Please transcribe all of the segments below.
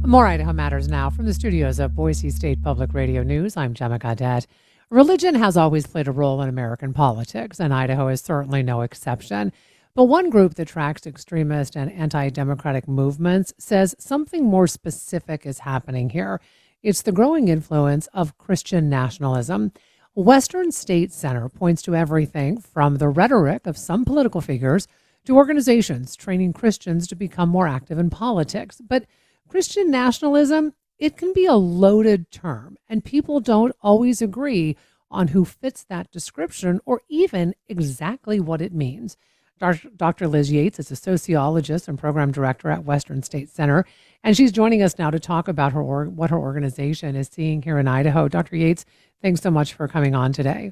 More Idaho Matters now from the studios of Boise State Public Radio News. I'm Gemma Gadet. Religion has always played a role in American politics, and Idaho is certainly no exception. But one group that tracks extremist and anti democratic movements says something more specific is happening here. It's the growing influence of Christian nationalism. Western State Center points to everything from the rhetoric of some political figures to organizations training Christians to become more active in politics. But Christian nationalism, it can be a loaded term, and people don't always agree on who fits that description or even exactly what it means. Dr. Liz Yates is a sociologist and program director at Western State Center, and she's joining us now to talk about what her organization is seeing here in Idaho. Dr. Yates, thanks so much for coming on today.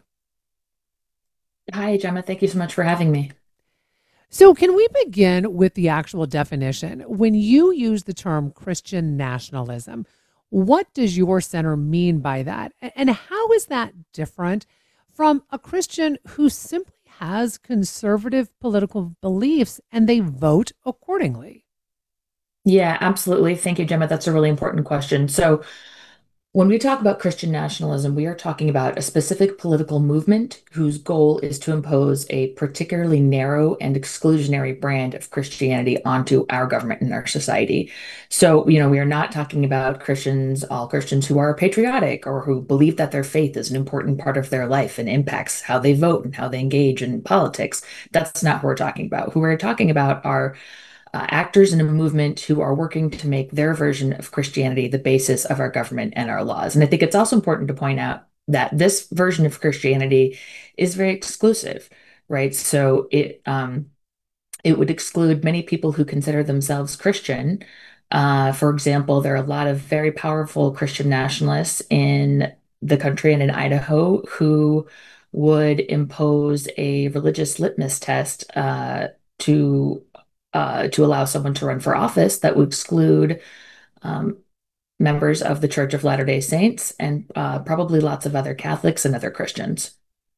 Hi, Gemma. Thank you so much for having me. So, can we begin with the actual definition? When you use the term Christian nationalism, what does your center mean by that? And how is that different from a Christian who simply has conservative political beliefs and they vote accordingly? Yeah, absolutely. Thank you, Gemma. That's a really important question. So, when we talk about Christian nationalism, we are talking about a specific political movement whose goal is to impose a particularly narrow and exclusionary brand of Christianity onto our government and our society. So, we are not talking about all Christians who are patriotic or who believe that their faith is an important part of their life and impacts how they vote and how they engage in politics. That's not who we're talking about. Who we're talking about are actors in a movement who are working to make their version of Christianity the basis of our government and our laws. And I think it's also important to point out that this version of Christianity is very exclusive, right? So it would exclude many people who consider themselves Christian. For example, there are a lot of very powerful Christian nationalists in the country and in Idaho who would impose a religious litmus test to to allow someone to run for office that would exclude um, members of the Church of Latter-day Saints and probably lots of other Catholics and other Christians.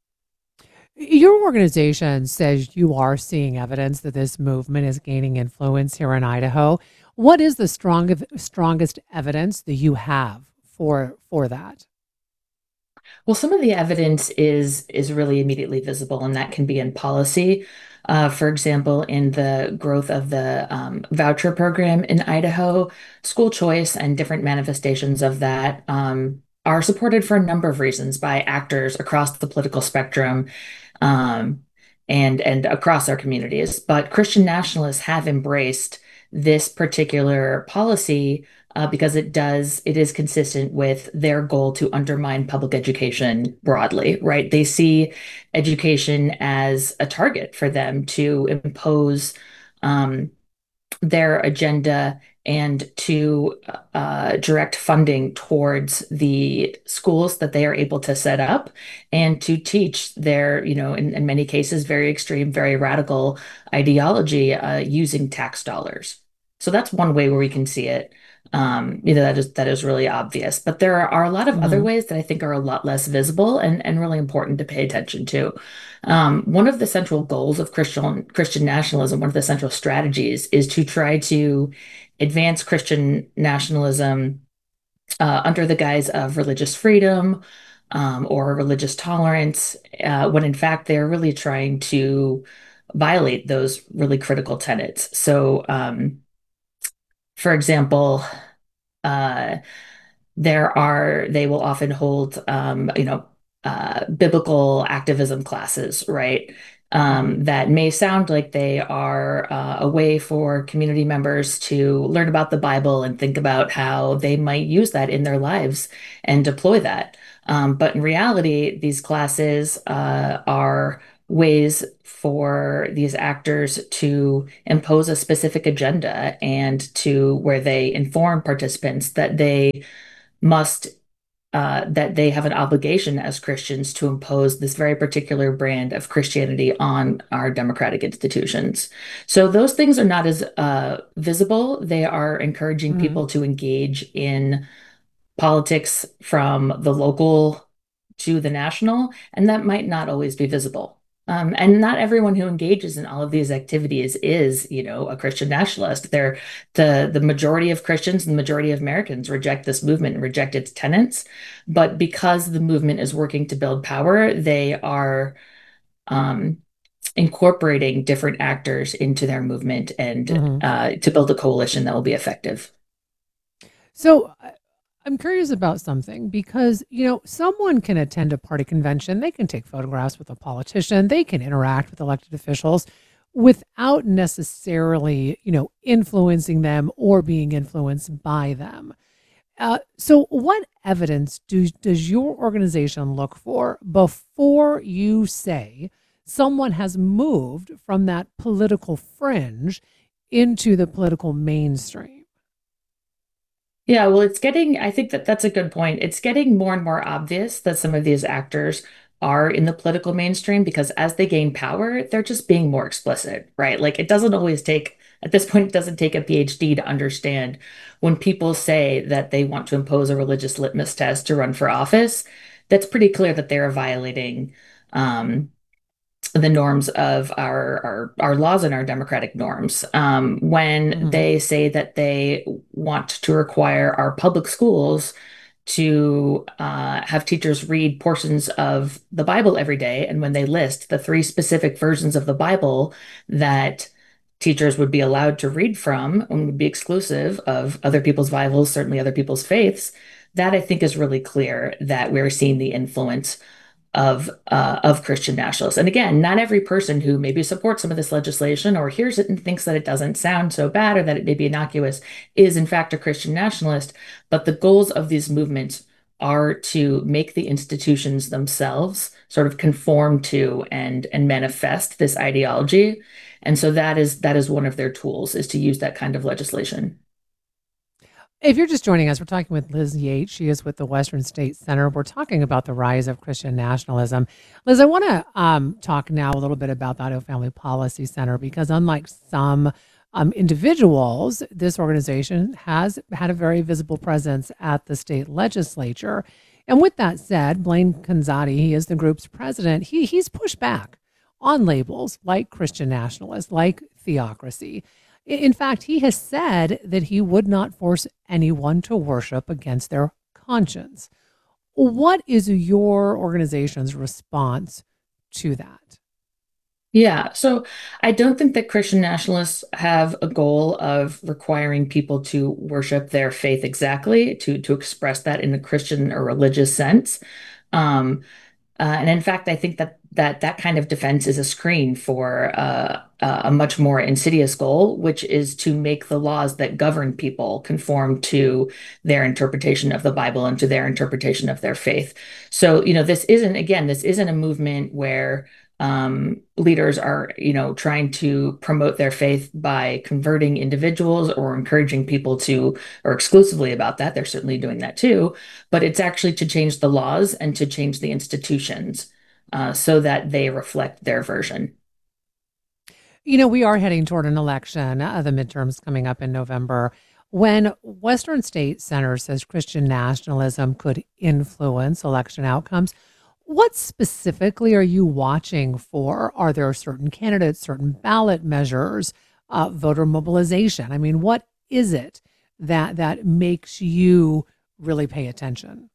Your organization says you are seeing evidence that this movement is gaining influence here in Idaho. What is the strongest evidence that you have for that? Well, some of the evidence is really immediately visible, and that can be in policy. For example, in the growth of the voucher program in Idaho, school choice and different manifestations of that are supported for a number of reasons by actors across the political spectrum um, and across our communities. But Christian nationalists have embraced this particular policy because it is consistent with their goal to undermine public education broadly, right? They see education as a target for them to impose um, their agenda and to direct funding towards the schools that they are able to set up and to teach their, in many cases, very extreme, very radical ideology using tax dollars. So that's one way where we can see it. That is really obvious. But there are a lot of other Mhm. ways that I think are a lot less visible and really important to pay attention to. One of the central goals of Christian nationalism, one of the central strategies, is to try to advance Christian nationalism under the guise of religious freedom or religious tolerance, when in fact they're really trying to violate those really critical tenets. So, for example, uh, they will often hold, biblical activism classes, right? Mhm. That may sound like they are a way for community members to learn about the Bible and think about how they might use that in their lives and deploy that. But in reality, these classes are ways for these actors to impose a specific agenda and to where they inform participants must that they have an obligation as Christians to impose this very particular brand of Christianity on our democratic institutions. So those things are not as visible. They are encouraging Mhm. people to engage in politics from the local to the national, and that might not always be visible. And not everyone who engages in all of these activities is, a Christian nationalist. The majority of Christians and the majority of Americans reject this movement and reject its tenets. But because the movement is working to build power, they are um, incorporating different actors into their movement and Hmm. to build a coalition that will be effective. So I'm curious about something because, someone can attend a party convention, they can take photographs with a politician, they can interact with elected officials without necessarily, influencing them or being influenced by them. So, what evidence does your organization look for before you say someone has moved from that political fringe into the political mainstream? Yeah, well, I think that that's a good point. It's getting more and more obvious that some of these actors are in the political mainstream because as they gain power, they're just being more explicit, right? Like it doesn't always take, at this point, it doesn't take a PhD to understand when people say that they want to impose a religious litmus test to run for office, that's pretty clear that they're violating um, the norms of our laws and our democratic norms. When Hmm. they say that they want to require our public schools to have teachers read portions of the Bible every day, and when they list the three specific versions of the Bible that teachers would be allowed to read from and would be exclusive of other people's Bibles, certainly other people's faiths, that I think is really clear that we're seeing the influence of Christian nationalists. And again, not every person who maybe supports some of this legislation or hears it and thinks that it doesn't sound so bad or that it may be innocuous is in fact a Christian nationalist. But the goals of these movements are to make the institutions themselves sort of conform to and manifest this ideology. And so that is one of their tools is to use that kind of legislation. If you're just joining us, we're talking with Liz Yates. She is with the Western State Center. We're talking about the rise of Christian nationalism. Liz, I want to talk now a little bit about the Idaho Family Policy Center because, unlike some individuals, this organization has had a very visible presence at the state legislature. And with that said, Blaine Kanzati, he is the group's president. He's pushed back on labels like Christian nationalist, like theocracy. In fact, he has said that he would not force anyone to worship against their conscience. What is your organization's response to that? Yeah, so I don't think that Christian nationalists have a goal of requiring people to worship their faith exactly, to express that in a Christian or religious sense. Um, and in fact, I think that kind of defense is a screen for a much more insidious goal, which is to make the laws that govern people conform to their interpretation of the Bible and to their interpretation of their faith. So, this isn't a movement where leaders are, trying to promote their faith by converting individuals or encouraging people to, or exclusively about that. They're certainly doing that too, but it's actually to change the laws and to change the institutions so that they reflect their version. We are heading toward an election, the midterms coming up in November. When Western State Center says Christian nationalism could influence election outcomes, what specifically are you watching for? Are there certain candidates, certain ballot measures, voter mobilization? I mean, what is it that makes you really pay attention?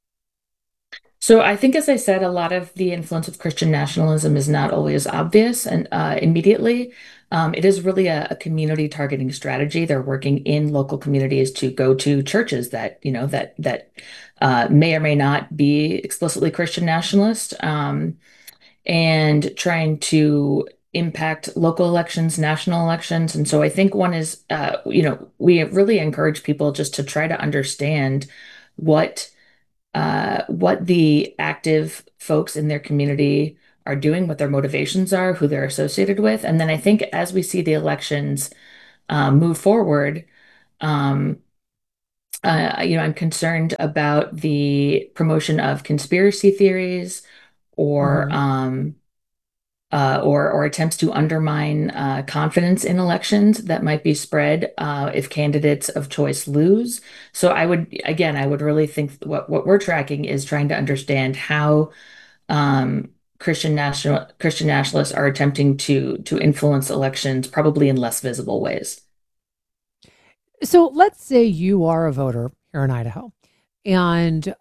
So I think, as I said, a lot of the influence of Christian nationalism is not always obvious and immediately. It is really a community targeting strategy. They're working in local communities to go to churches that, may or may not be explicitly Christian nationalist, and trying to impact local elections, national elections. And so I think one is, we really encourage people just to try to understand what what the active folks in their community are doing, what their motivations are, who they're associated with. And then I think as we see the elections move forward, um, I'm concerned about the promotion of conspiracy theories or Hmm. or attempts to undermine confidence in elections that might be spread if candidates of choice lose. So I would really think what we're tracking is trying to understand how Christian nationalists are attempting to influence elections, probably in less visible ways. So let's say you are a voter here in Idaho, and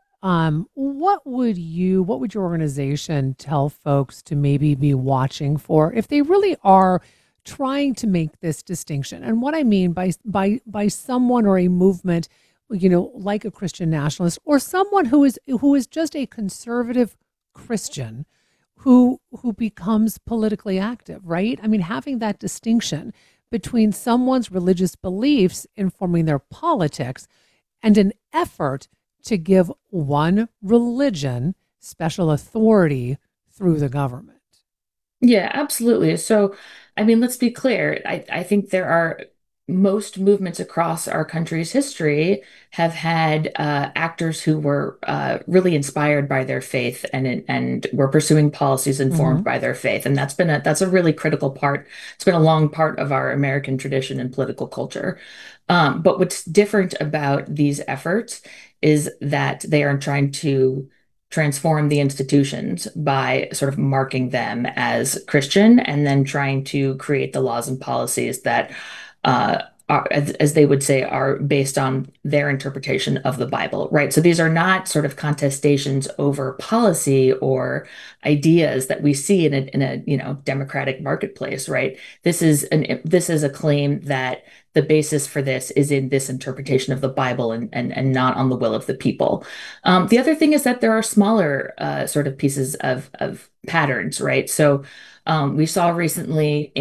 what would your organization tell folks to maybe be watching for if they really are trying to make this distinction? And what I mean by someone or a movement, like a Christian nationalist or someone who is just a conservative Christian who becomes politically active, right? I mean, having that distinction between someone's religious beliefs informing their politics and an effort to give one religion special authority through the government. Yeah, absolutely. So, I mean, let's be clear. I think there are most movements across our country's history have had actors who were really inspired by their faith and were pursuing policies Hmm. informed by their faith, and that's a really critical part. It's been a long part of our American tradition and political culture. But what's different about these efforts is that they are trying to transform the institutions by sort of marking them as Christian and then trying to create the laws and policies that uh, are, as they would say, are based on their interpretation of the Bible, right? So these are not sort of contestations over policy or ideas that we see in a democratic marketplace, right? This is a claim that the basis for this is in this interpretation of the Bible and not on the will of the people. The other thing is that there are smaller sort of pieces of patterns, right? So we saw recently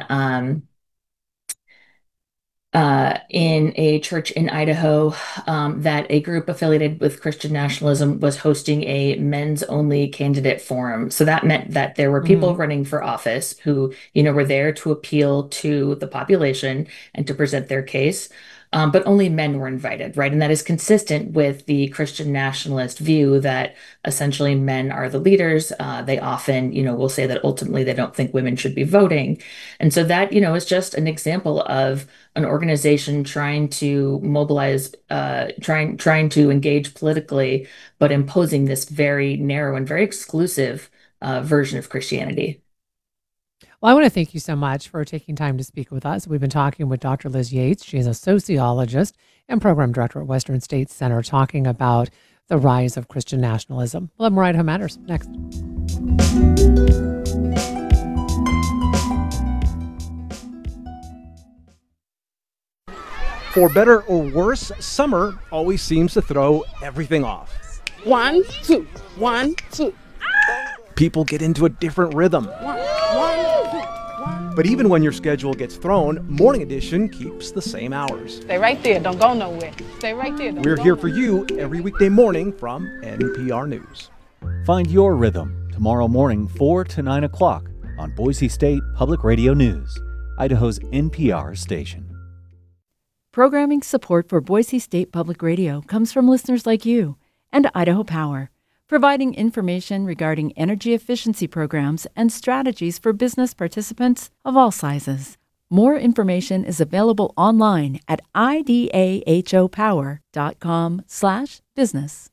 in a church in Idaho that a group affiliated with Christian nationalism was hosting a men's only candidate forum. So that meant that there were people Hmm. running for office who, were there to appeal to the population and to present their case. But only men were invited, right? And that is consistent with the Christian nationalist view that essentially men are the leaders. They often, will say that ultimately they don't think women should be voting. And so that, is just an example of an organization trying to mobilize, trying to engage politically, but imposing this very narrow and very exclusive version of Christianity. Well, I want to thank you so much for taking time to speak with us. We've been talking with Dr. Liz Yates. She's a sociologist and program director at Western States Center, talking about the rise of Christian nationalism. We'll have more Idaho Matters next. For better or worse, summer always seems to throw everything off. 1, 2, 1, 2. People get into a different rhythm. 1, 1, 2. But even when your schedule gets thrown, Morning Edition keeps the same hours. Stay right there. Don't go nowhere. Stay right there. We're here for you every weekday morning from NPR News. Find your rhythm tomorrow morning 4 to 9 o'clock on Boise State Public Radio News, Idaho's NPR station. Programming support for Boise State Public Radio comes from listeners like you and Idaho Power, providing information regarding energy efficiency programs and strategies for business participants of all sizes. More information is available online at idahopower.com/business.